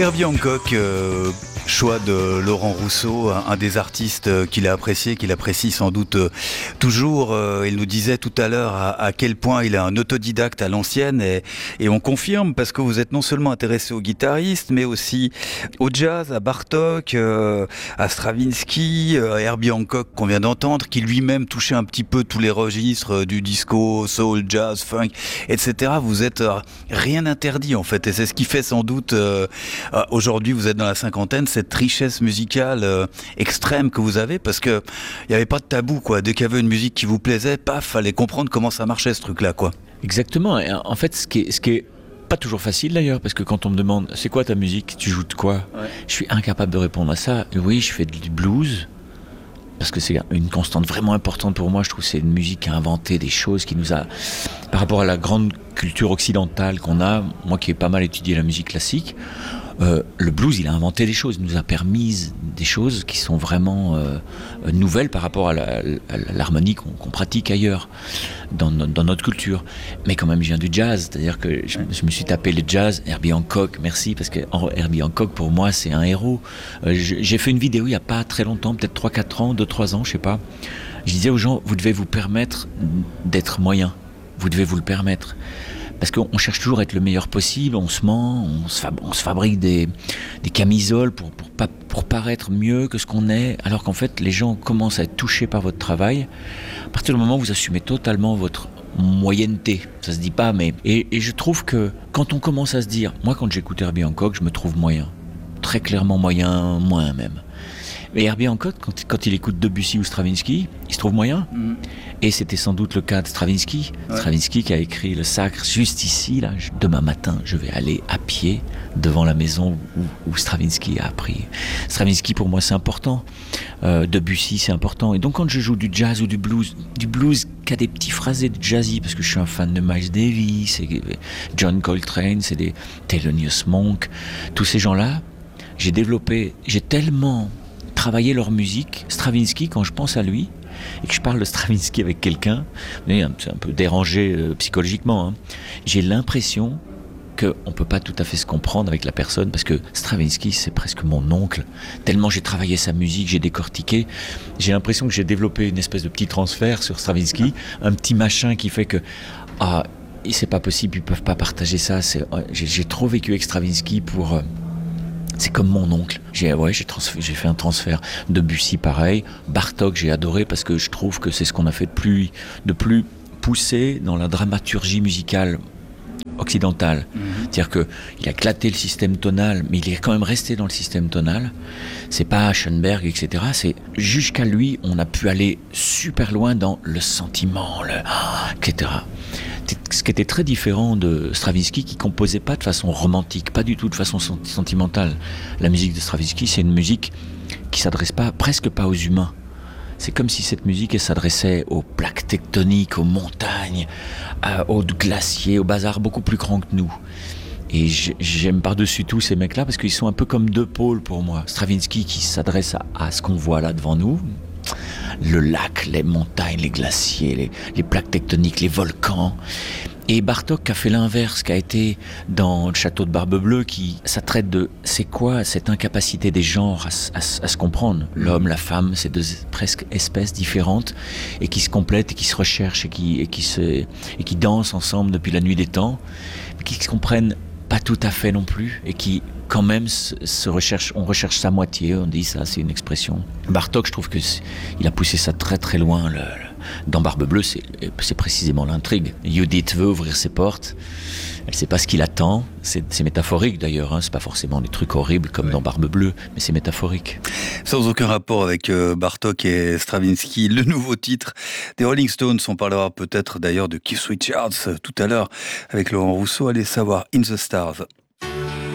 Herbie Hancock, choix de Laurent Rousseau, un des artistes qu'il a apprécié, qu'il apprécie sans doute toujours. Il nous disait tout à l'heure à quel point il est un autodidacte à l'ancienne et on confirme parce que vous êtes non seulement intéressé aux guitaristes mais aussi au jazz, à Bartók, à Stravinsky, à Herbie Hancock qu'on vient d'entendre, qui lui-même touchait un petit peu tous les registres du disco, soul, jazz, funk, etc. Vous êtes rien interdit en fait et c'est ce qui fait sans doute... aujourd'hui, vous êtes dans la cinquantaine, cette richesse musicale extrême que vous avez, parce que il y avait pas de tabou, quoi. Dès qu'il y avait une musique qui vous plaisait, paf, fallait comprendre comment ça marchait ce truc-là, quoi. Exactement. Et en fait, ce qui est pas toujours facile d'ailleurs, parce que quand on me demande c'est quoi ta musique, tu joues de quoi, je suis incapable de répondre à ça. Oui, je fais du blues. Parce que c'est une constante vraiment importante pour moi. Je trouve que c'est une musique qui a inventé des choses, qui nous a, par rapport à la grande culture occidentale qu'on a, moi qui ai pas mal étudié la musique classique, le blues, il a inventé des choses, il nous a permis des choses qui sont vraiment nouvelles par rapport à l'harmonie qu'on pratique ailleurs, dans notre culture. Mais quand même, je viens du jazz, c'est-à-dire que je me suis tapé le jazz, Herbie Hancock, merci, parce que Herbie Hancock, pour moi, c'est un héros. J'ai fait une vidéo il n'y a pas très longtemps, peut-être 3-4 ans, 2-3 ans, je sais pas. Je disais aux gens, vous devez vous permettre d'être moyen. Vous devez vous le permettre. Parce qu'on cherche toujours à être le meilleur possible, on se ment, on se fabrique des camisoles pour paraître mieux que ce qu'on est, alors qu'en fait les gens commencent à être touchés par votre travail. À partir du moment où vous assumez totalement votre moyenneté, ça se dit pas, mais... Et je trouve que quand on commence à se dire, moi quand j'écoute Herbie Hancock, je me trouve moyen. Très clairement moyen, moins même. Mais Herbie Hancock, quand il écoute Debussy ou Stravinsky, il se trouve moyen. Et c'était sans doute le cas de Stravinsky. Ouais. Stravinsky qui a écrit le Sacre juste ici. Là, demain matin, je vais aller à pied devant la maison où Stravinsky a appris. Stravinsky, pour moi, c'est important. Debussy, c'est important. Et donc, quand je joue du jazz ou du blues qui a des petits phrasés de jazzy, parce que je suis un fan de Miles Davis, c'est John Coltrane, c'est des Thelonious Monk, tous ces gens-là, j'ai tellement travailler leur musique. Stravinsky, quand je pense à lui et que je parle de Stravinsky avec quelqu'un, c'est un peu dérangé psychologiquement, hein, j'ai l'impression qu'on ne peut pas tout à fait se comprendre avec la personne, parce que Stravinsky, c'est presque mon oncle. Tellement j'ai travaillé sa musique, j'ai décortiqué, j'ai l'impression que j'ai développé une espèce de petit transfert sur Stravinsky, un petit machin qui fait que c'est pas possible, ils ne peuvent pas partager ça. J'ai trop vécu avec Stravinsky pour... c'est comme mon oncle. J'ai fait un transfert. Debussy, pareil. Bartók, j'ai adoré parce que je trouve que c'est ce qu'on a fait de plus poussé dans la dramaturgie musicale occidentale. C'est-à-dire qu'il a éclaté le système tonal, mais il est quand même resté dans le système tonal. C'est pas Schoenberg, etc. C'est jusqu'à lui, on a pu aller super loin dans le sentiment, etc. Ce qui était très différent de Stravinsky, qui composait pas de façon romantique, pas du tout de façon sentimentale. La musique de Stravinsky, c'est une musique qui s'adresse presque pas aux humains. C'est comme si cette musique, elle s'adressait aux plaques tectoniques, aux montagnes, aux glaciers, au bazar beaucoup plus grand que nous. Et j'aime par-dessus tout ces mecs-là parce qu'ils sont un peu comme deux pôles pour moi. Stravinsky qui s'adresse à ce qu'on voit là devant nous, le lac, les montagnes, les glaciers, les plaques tectoniques, les volcans. Et Bartók qui a fait l'inverse, qui a été dans le château de Barbe-Bleue, ça traite de c'est quoi cette incapacité des genres à se comprendre. L'homme, la femme, c'est deux presque espèces différentes et qui se complètent et qui se recherchent et qui dansent ensemble depuis la nuit des temps, mais qui se comprennent pas tout à fait non plus et qui quand même on recherche sa moitié, on dit ça, c'est une expression. Bartók, je trouve que il a poussé ça très très loin. Dans Barbe-Bleue, c'est précisément l'intrigue. Judith veut ouvrir ses portes, elle sait pas ce qui l'attend. C'est métaphorique d'ailleurs, hein. C'est pas forcément des trucs horribles comme dans Barbe-Bleue, mais c'est métaphorique. Sans aucun rapport avec Bartók et Stravinsky, le nouveau titre des Rolling Stones, on parlera peut-être d'ailleurs de Keith Richards tout à l'heure avec Laurent Rousseau, allez savoir, In the Stars.